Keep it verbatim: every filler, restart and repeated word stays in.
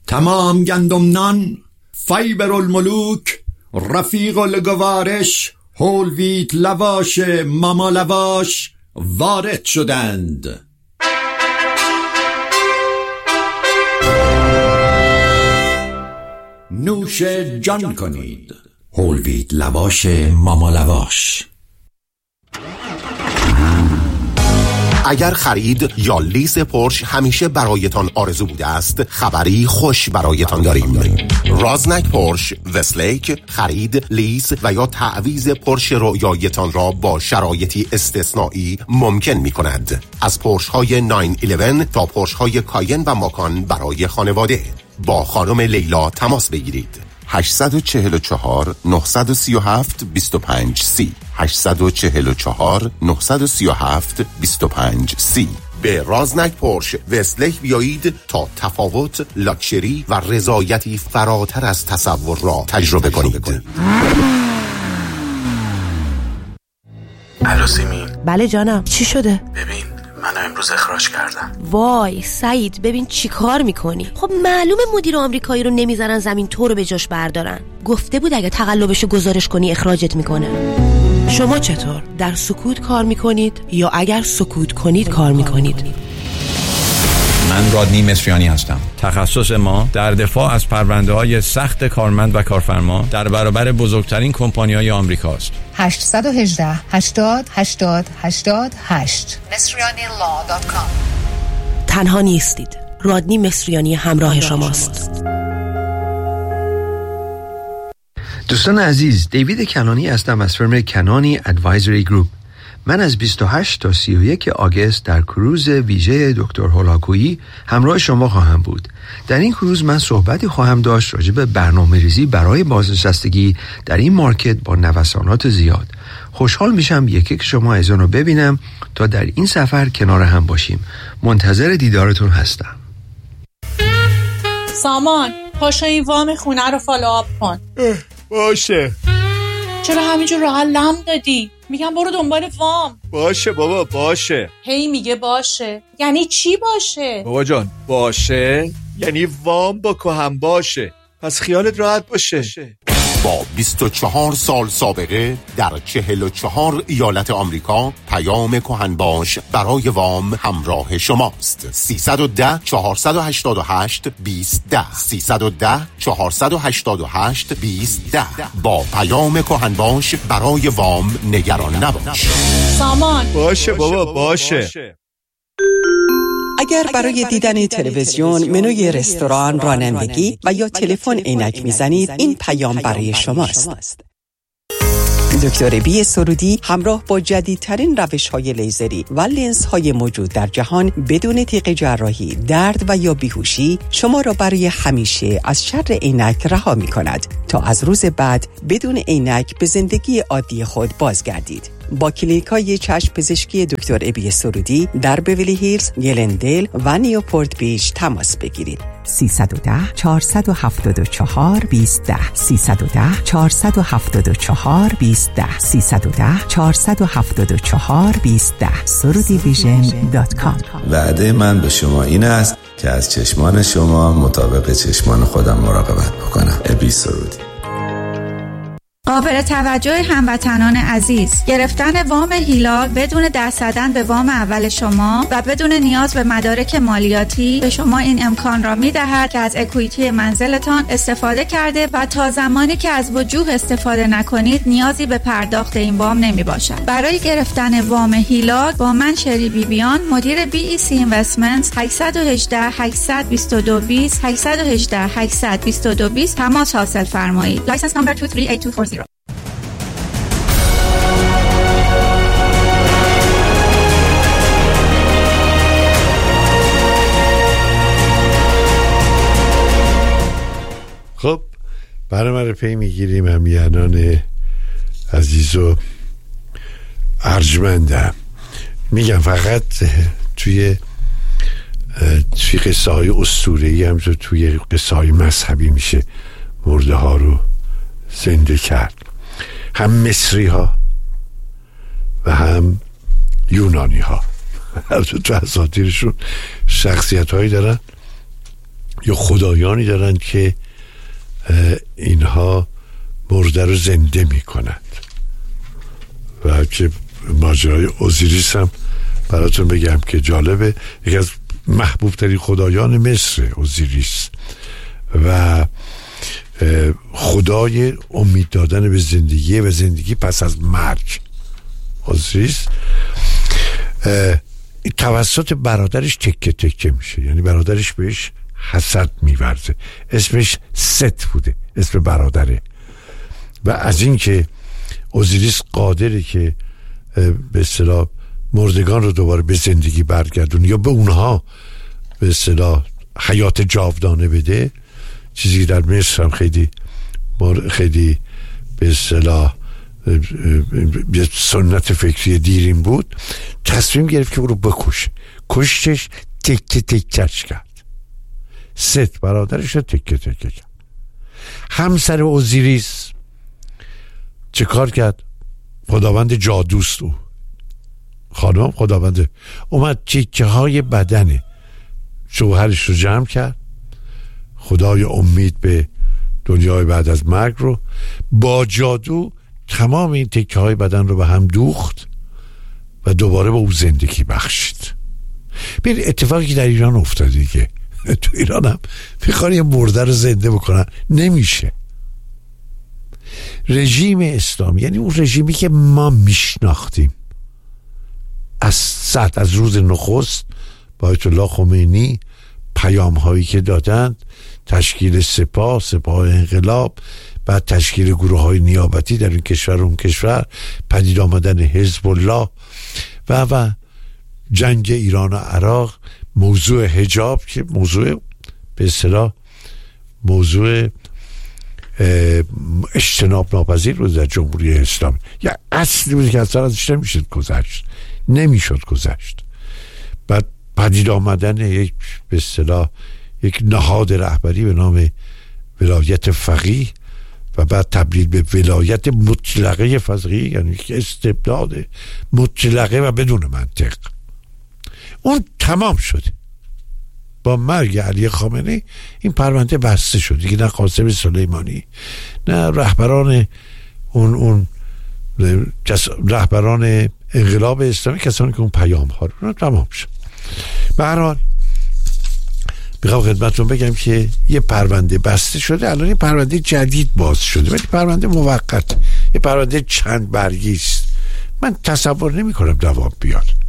تمام گندم نان، فیبر الملوک، رفیق الگوارش، هول ویت لواش ماما لواش وارد شدند. نوش جان کنید. هول ویت لواش ماما لواش. اگر خرید یا لیز پورش همیشه برایتان آرزو بوده است، خبری خوش برایتان داریم. رازنک پورش وستلیک خرید، لیز و یا تعویض پورش رویایتان را با شرایطی استثنایی ممکن می کند. از پورش های نه یازده تا پورش های کاین و ماکان برای خانواده. با خانم لیلا تماس بگیرید. هشت چهار چهار نه سه هفت دو پنج سی هشت چهار چهار نه سه هفت دو پنج سی. به رازنک پورش وستلیک بیایید تا تفاوت، لاکچری و رضایتی فراتر از تصور را تجربه کنید. الو سیمین. بله جانم، چی شده؟ ببین منو امروز اخراج کردن. وای سعید، ببین چی کار میکنی؟ خب معلومه مدیر آمریکایی رو نمیذارن زمین تو رو به جاش بردارن. گفته بود اگه تقلبشو گزارش کنی اخراجت میکنه. شما چطور؟ در سکوت کار میکنید یا اگر سکوت کنید کار میکنید؟ من رادنی مصریانی هستم. تخصص ما در دفاع از پرونده‌های سخت کارمند و کارفرما در برابر بزرگترین کمپانی‌های آمریکاست. هشت یک هشت هشتاد هشتاد هشتاد هشت مصریانی لا دات کام. تنها نیستید. رادنی مصریانی همراه شماست. دوستان عزیز، دیوید کنانی هستم از فرم کنانی ادوایزری گروپ. من از بیست و هشت تا سی و یک آگوست در کروز ویژه دکتر هولاکویی همراه شما خواهم بود. در این کروز من صحبتی خواهم داشت راجع به برنامه‌ریزی برای بازنشستگی در این مارکت با نوسانات زیاد. خوشحال میشم یکی که شما از اون رو ببینم تا در این سفر کنار هم باشیم. منتظر دیدارتون هستم. سامان، پاشو این وام خونه رو فالو آپ کن. باشه. چرا همینجور راه لم دادی؟ میگم برو دنبال وام. باشه بابا باشه. هی میگه باشه. یعنی چی باشه؟ بابا جان باشه یعنی وام با کهم باشه. پس خیالت راحت باشه. با بیست و چهار سال سابقه در چهل و چهار ایالت آمریکا، پیام کهنباش برای وام همراه شماست. سیصد و ده چهارصد و هشتاد و هشت بیست ده سیصد و ده چهارصد و هشتاد و هشت بیست ده. با پیام کهنباش برای وام نگران نباش. سامان باشه بابا باشه. اگر برای دیدن تلویزیون، منوی رستوران، رانندگی و یا تلفن عینک میزنید، این پیام برای شماست. دکتر بی سرودی همراه با جدیدترین روش‌های لیزری و لنزهای موجود در جهان بدون تیغ جراحی، درد و یا بیهوشی شما را برای همیشه از شر عینک رها می‌کند تا از روز بعد بدون عینک به زندگی عادی خود بازگردید. با کلینیک‌های چشم پزشکی دکتر ابی سرودی در بیولی هیلز، گلندل و نیوپورت بیچ تماس بگیرید. سیصد و ده چهارصد و هفتاد و چهار بیست ده سیصد و ده چهارصد و هفتاد و چهار بیست ده سیصد و ده چهارصد و هفتاد و چهار بیست ده سرودی ویژن دات کام. وعده من به شما این است که از چشمان شما مطابق چشمان خودم مراقبت بکنم. ابی سرودی. قابل توجه هموطنان عزیز، گرفتن وام هیلال بدون دست زدن به وام اول شما و بدون نیاز به مدارک مالیاتی به شما این امکان را می‌دهد که از اکوئیتی منزلتان استفاده کرده و تا زمانی که از وجوه استفاده نکنید نیازی به پرداخت این وام نمی‌باشد. برای گرفتن وام هیلال با من شری بیبیان، مدیر بی ای سی اینوستمنتس، هشت یک هشت هشت دو دو بیست هشت یک هشت هشت دو دو بیست تماس حاصل فرمایید. لایسنس نمبر دو سه هشت دو چهار صفر. خب برنامه رو پی میگیریم. همیهنان عزیز و ارجمندم، میگم فقط توی توی قصه های اسطوره‌ای همینطور توی قصه های مذهبی میشه مرده ها رو زنده کرد. هم مصری ها و هم یونانی ها تو اساطیرشون شخصیت هایی دارن یا خدایانی دارند که اینها مرده رو زنده می کنند و که ماجرای اوزیریس هم براتون بگم که جالبه. یکی از محبوب ترین خدایان مصر اوزیریس و خدای امید دادن به زندگی و زندگی پس از مرگ. اوزیریس توسط برادرش تکه تکه میشه، یعنی برادرش بهش حسد میورزه. اسمش ست بوده، اسم برادره. و از این که اوزیریس قادره که به اصطلاح مردگان رو دوباره به زندگی برگردون یا به اونها به اصطلاح حیات جاودانه بده، چیزی در مصر هم خیلی خیلی به اصطلاح سنت فکری دیرین بود، تصمیم گرفت که او رو بکشه. کشتش، تکه تکش کرد. ست برادرش رو تکه تکه کرد. همسر اوزیریس چه کار کرد؟ خداوند جادوست او. خانم خداوند اومد تکه های بدن شوهرش رو جمع کرد، خدای امید به دنیای بعد از مرگ رو، با جادو تمام این تکه های بدن رو به هم دوخت و دوباره به او زندگی بخشید. ببین اتفاقی که در ایران افتاده دیگه. تو ایران هم میخوان یه مرده رو زنده بکنن، نمیشه. رژیم اسلامی، یعنی اون رژیمی که ما میشناختیم از صد از روز نخست با آیت الله خمینی، پیام هایی که دادند، تشکیل سپاه، سپاه انقلاب، بعد تشکیل گروه های نیابتی در این کشور و اون کشور، پدید آمدن حزب الله و و جنگ ایران و عراق، موضوع حجاب که موضوع به اصطلاح موضوع اجتناب ناپذیر بود در جمهوری اسلامی. یا اصلی بود که اصلا ازش نمیشد گذشت نمیشد گذشت بعد پدید آمدن یک به اصطلاح یک نهاد رهبری به نام ولایت فقیه و بعد تبدیل به ولایت مطلقه فقیه، یعنی یک استبداد مطلقه و بدون منطق. اون تمام شده. با مرگ علی خامنه‌ای این پرونده بسته شد دیگه. نه قاسم سلیمانی، نه رهبران اون اون رهبران انقلاب اسلامی، کسانی که اون پیام ها رو تمام شد. به هر حال میخوام خدمتتون بگم که یه پرونده بسته شده، الان یه پرونده جدید باز شده، ولی پرونده موقت، یه پرونده چند برگی است. من تصور نمی کنم دوام بیاد.